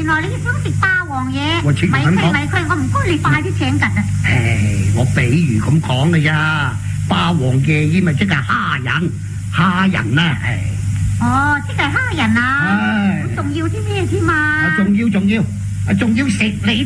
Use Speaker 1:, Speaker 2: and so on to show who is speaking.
Speaker 1: 原來你想食霸王嘢，
Speaker 2: 我切咁講，
Speaker 1: 咪佢，我唔該你快啲請緊啊！
Speaker 2: 我比喻咁講嘅咋，霸王夜宴咪即係蝦仁啊，
Speaker 1: 哦，即係蝦仁啊，咁仲要啲咩添啊？
Speaker 2: 仲要食你。